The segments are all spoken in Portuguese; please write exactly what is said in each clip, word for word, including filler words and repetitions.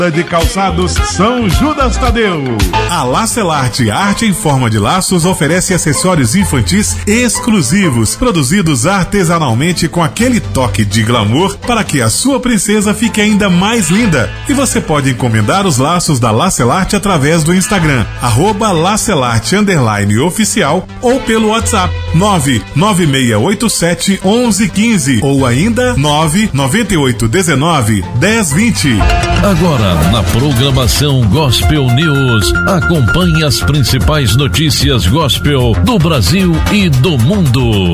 de calçados São Judas Tadeu. A Lacelarte Arte em Forma de Laços oferece acessórios infantis exclusivos, produzidos artesanalmente com aquele toque de glamour para que a sua princesa fique ainda mais linda. E você pode encomendar os laços da Lacelarte através do Instagram, arroba Lacelarte underline oficial, ou pelo WhatsApp nove nove seis oito sete um um um cinco ou ainda nove nove oito um nove um zero dois zero. Agora, na programação Gospel News, acompanhe as principais notícias gospel do Brasil e do mundo.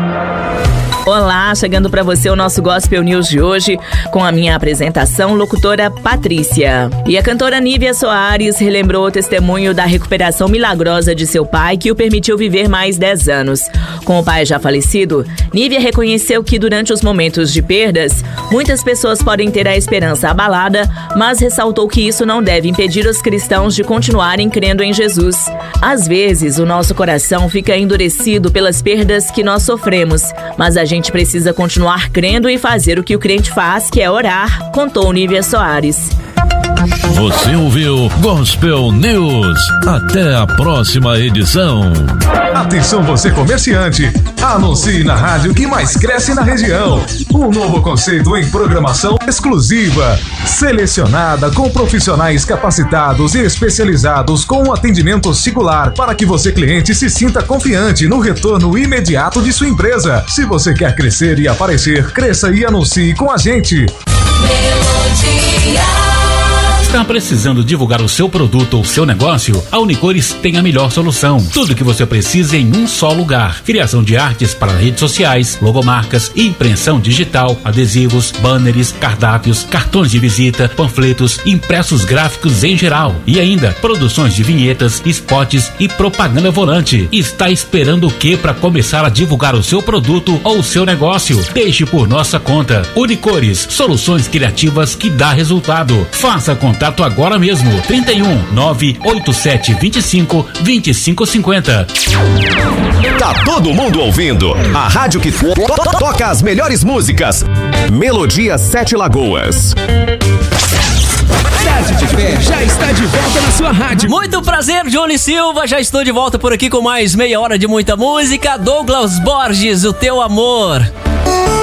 Olá, chegando para você o nosso Gospel News de hoje, com a minha apresentação, locutora Patrícia. E a cantora Nívia Soares relembrou o testemunho da recuperação milagrosa de seu pai, que o permitiu viver mais dez anos. Com o pai já falecido, Nívia reconheceu que durante os momentos de perdas, muitas pessoas podem ter a esperança abalada, mas ressaltou que isso não deve impedir os cristãos de continuarem crendo em Jesus. Às vezes, o nosso coração fica endurecido pelas perdas que nós sofremos, mas a gente A gente precisa continuar crendo e fazer o que o crente faz, que é orar, contou Nívia Soares. Você ouviu Gospel News. Até a próxima edição. Atenção você comerciante, anuncie na rádio que mais cresce na região. Um novo conceito em programação exclusiva, selecionada com profissionais capacitados e especializados com um atendimento singular para que você cliente se sinta confiante no retorno imediato de sua empresa. Se você quer crescer e aparecer, cresça e anuncie com a gente. Melodia. Está precisando divulgar o seu produto ou seu negócio? A Unicores tem a melhor solução. Tudo o que você precisa em um só lugar. Criação de artes para redes sociais, logomarcas, impressão digital, adesivos, banners, cardápios, cartões de visita, panfletos, impressos gráficos em geral. E ainda, produções de vinhetas, spots e propaganda volante. Está esperando o que para começar a divulgar o seu produto ou o seu negócio? Deixe por nossa conta. Unicores, soluções criativas que dá resultado. Faça contato agora mesmo. trinta e um, nove oito sete, vinte e cinco, vinte e cinco cinquenta. Tá todo mundo ouvindo a rádio que to to toca as melhores músicas. Melodia Sete Lagoas. Tarde de Fé já está de volta na sua rádio. Muito prazer, Johnny Silva. Já estou de volta por aqui com mais meia hora de muita música. Douglas Borges, O Teu Amor.